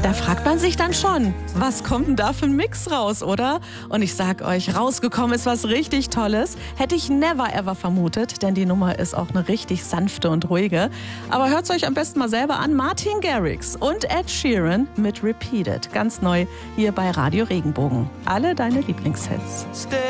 Da fragt man sich dann schon, was kommt denn da für ein Mix raus, oder? Und ich sag euch, rausgekommen ist was richtig Tolles. Hätte ich never ever vermutet, denn die Nummer ist auch eine richtig sanfte und ruhige. Aber hört's euch am besten mal selber an. Martin Garrix und Ed Sheeran mit Repeated. Ganz neu hier bei Radio Regenbogen. Alle deine Lieblingshits.